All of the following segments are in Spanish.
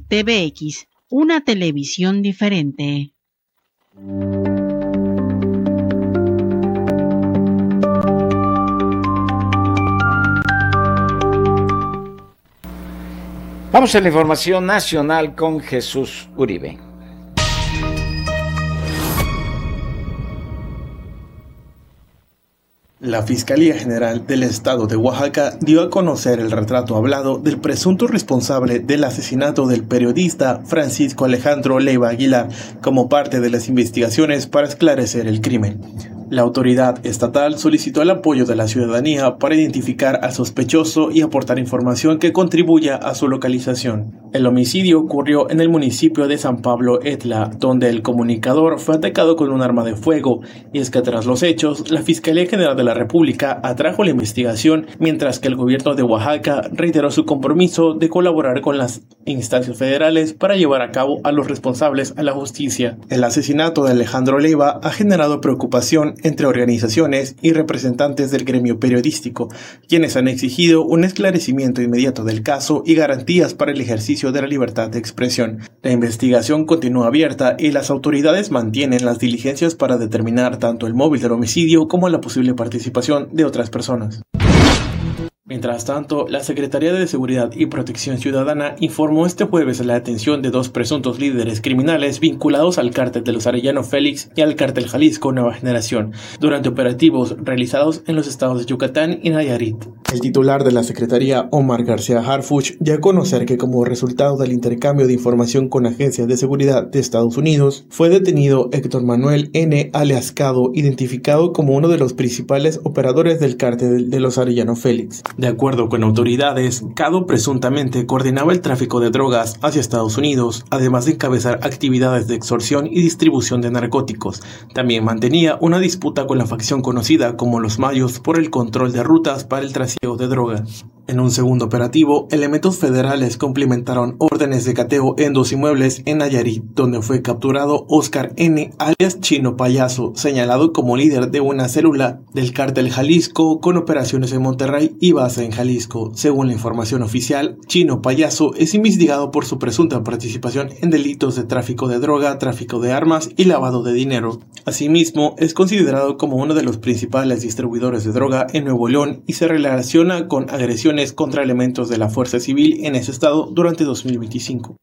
TVX, una televisión diferente. Vamos a la información nacional con Jesús Uribe. La Fiscalía General del Estado de Oaxaca dio a conocer el retrato hablado del presunto responsable del asesinato del periodista Francisco Alejandro Leiva Aguilar como parte de las investigaciones para esclarecer el crimen. La autoridad estatal solicitó el apoyo de la ciudadanía para identificar al sospechoso y aportar información que contribuya a su localización. El homicidio ocurrió en el municipio de San Pablo Etla, donde el comunicador fue atacado con un arma de fuego, y es que tras los hechos, la Fiscalía General de la República atrajo la investigación, mientras que el gobierno de Oaxaca reiteró su compromiso de colaborar con las instancias federales para llevar a cabo a los responsables a la justicia. El asesinato de Alejandro Leiva ha generado preocupación entre organizaciones y representantes del gremio periodístico, quienes han exigido un esclarecimiento inmediato del caso y garantías para el ejercicio de la libertad de expresión. La investigación continúa abierta y las autoridades mantienen las diligencias para determinar tanto el móvil del homicidio como la posible participación de otras personas. Mientras tanto, la Secretaría de Seguridad y Protección Ciudadana informó este jueves la detención de 2 presuntos líderes criminales vinculados al cártel de los Arellano Félix y al cártel Jalisco Nueva Generación, durante operativos realizados en los estados de Yucatán y Nayarit. El titular de la Secretaría, Omar García Harfuch, dio a conocer que como resultado del intercambio de información con agencias de seguridad de Estados Unidos, fue detenido Héctor Manuel N. alias Cado, identificado como uno de los principales operadores del cártel de los Arellano Félix. De acuerdo con autoridades, Cado presuntamente coordinaba el tráfico de drogas hacia Estados Unidos, además de encabezar actividades de extorsión y distribución de narcóticos. También mantenía una disputa con la facción conocida como los Mayos por el control de rutas para el trasiego de drogas. En un segundo operativo, elementos federales cumplimentaron órdenes de cateo en 2 inmuebles en Nayarit, donde fue capturado Oscar N. alias Chino Payaso, señalado como líder de una célula del cártel Jalisco con operaciones en Monterrey y base en Jalisco. Según la información oficial, Chino Payaso es investigado por su presunta participación en delitos de tráfico de droga, tráfico de armas y lavado de dinero. Asimismo, es considerado como uno de los principales distribuidores de droga en Nuevo León y se relaciona con agresiones contra elementos de la Fuerza Civil en ese estado durante 2025.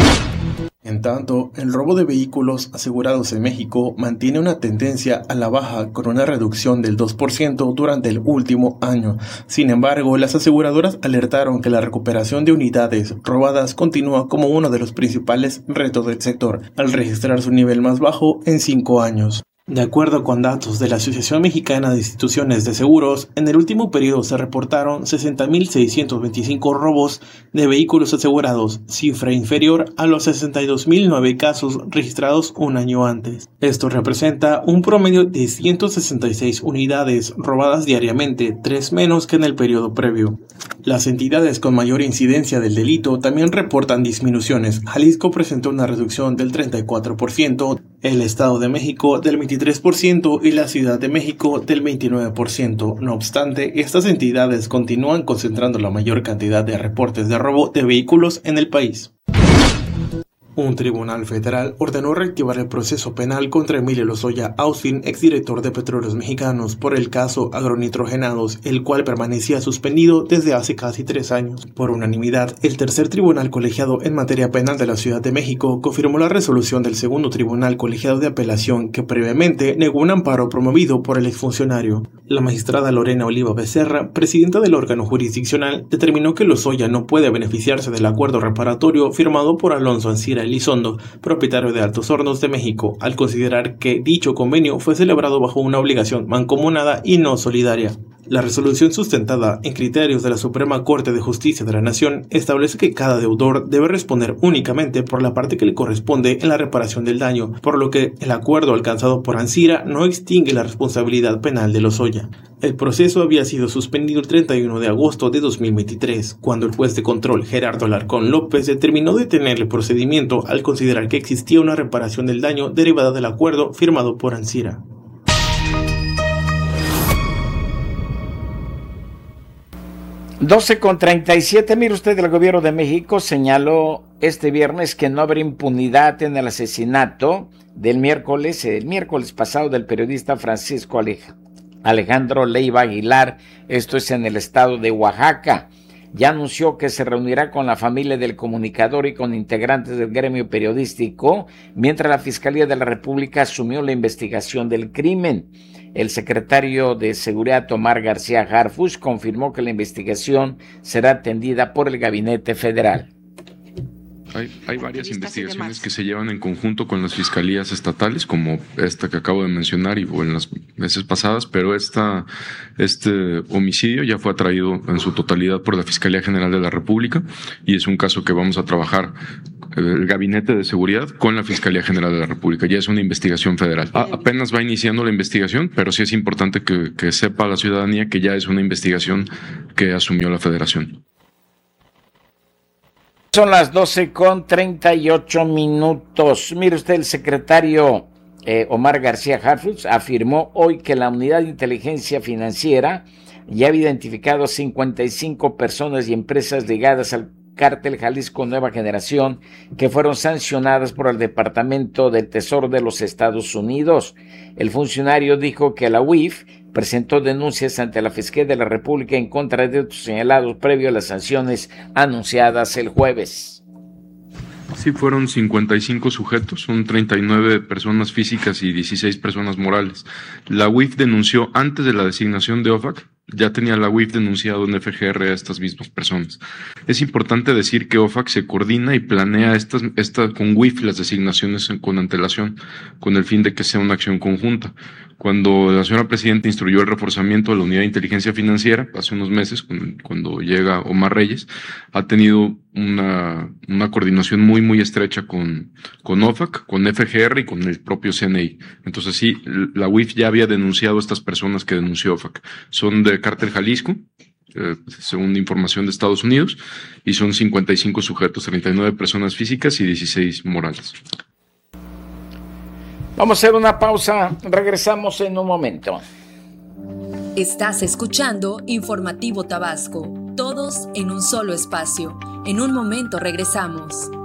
En tanto, el robo de vehículos asegurados en México mantiene una tendencia a la baja con una reducción del 2% durante el último año. Sin embargo, las aseguradoras alertaron que la recuperación de unidades robadas continúa como uno de los principales retos del sector, al registrar su nivel más bajo en 5 años. De acuerdo con datos de la Asociación Mexicana de Instituciones de Seguros, en el último periodo se reportaron 60.625 robos de vehículos asegurados, cifra inferior a los 62.009 casos registrados un año antes. Esto representa un promedio de 166 unidades robadas diariamente, 3 menos que en el periodo previo. Las entidades con mayor incidencia del delito también reportan disminuciones. Jalisco presentó una reducción del 34%, el Estado de México del 23% y la Ciudad de México del 29%. No obstante, estas entidades continúan concentrando la mayor cantidad de reportes de robo de vehículos en el país. Un tribunal federal ordenó reactivar el proceso penal contra Emilio Lozoya Austin, exdirector de Petróleos Mexicanos, por el caso agronitrogenados, el cual permanecía suspendido desde hace casi 3 años. Por unanimidad, el tercer tribunal colegiado en materia penal de la Ciudad de México confirmó la resolución del segundo tribunal colegiado de apelación, que previamente negó un amparo promovido por el exfuncionario. La magistrada Lorena Oliva Becerra, presidenta del órgano jurisdiccional, determinó que Lozoya no puede beneficiarse del acuerdo reparatorio firmado por Alonso Ancira Elizondo, propietario de Altos Hornos de México, al considerar que dicho convenio fue celebrado bajo una obligación mancomunada y no solidaria. La resolución, sustentada en criterios de la Suprema Corte de Justicia de la Nación, establece que cada deudor debe responder únicamente por la parte que le corresponde en la reparación del daño, por lo que el acuerdo alcanzado por Ancira no extingue la responsabilidad penal de Lozoya. El proceso había sido suspendido el 31 de agosto de 2023, cuando el juez de control Gerardo Alarcón López determinó detener el procedimiento al considerar que existía una reparación del daño derivada del acuerdo firmado por Ancira. 12:37. Mire usted, el gobierno de México señaló este viernes que no habrá impunidad en el asesinato el miércoles pasado del periodista Francisco Alejandro Leiva Aguilar, esto es en el estado de Oaxaca. Ya anunció que se reunirá con la familia del comunicador y con integrantes del gremio periodístico, mientras la Fiscalía de la República asumió la investigación del crimen. El secretario de Seguridad, Omar García Harfuch, confirmó que la investigación será atendida por el Gabinete Federal. Hay varias investigaciones que se llevan en conjunto con las fiscalías estatales, como esta que acabo de mencionar y en las veces pasadas, pero este homicidio ya fue atraído en su totalidad por la Fiscalía General de la República y es un caso que vamos a trabajar el Gabinete de Seguridad con la Fiscalía General de la República. Ya es una investigación federal. Apenas va iniciando la investigación, pero sí es importante que sepa la ciudadanía que ya es una investigación que asumió la Federación. Son las 12:38. Mire usted, el secretario Omar García Harfuch afirmó hoy que la Unidad de Inteligencia Financiera ya había identificado 55 personas y empresas ligadas al Cártel Jalisco Nueva Generación que fueron sancionadas por el Departamento del Tesoro de los Estados Unidos. El funcionario dijo que la UIF presentó denuncias ante la Fiscalía de la República en contra de estos señalados previo a las sanciones anunciadas el jueves. Sí, fueron 55 sujetos, son 39 personas físicas y 16 personas morales. La UIF denunció antes de la designación de OFAC, ya tenía la UIF denunciado en FGR a estas mismas personas. Es importante decir que OFAC se coordina y planea con UIF las designaciones con antelación, con el fin de que sea una acción conjunta. Cuando la señora presidenta instruyó el reforzamiento de la Unidad de Inteligencia Financiera, hace unos meses, cuando llega Omar Reyes, ha tenido una coordinación muy, muy estrecha con OFAC, con FGR y con el propio CNI. Entonces sí, la UIF ya había denunciado a estas personas que denunció OFAC. Son de Cártel Jalisco, según información de Estados Unidos, y son 55 sujetos, 39 personas físicas y 16 morales. Vamos a hacer una pausa, regresamos en un momento. Estás escuchando Informativo Tabasco, todos en un solo espacio. En un momento regresamos.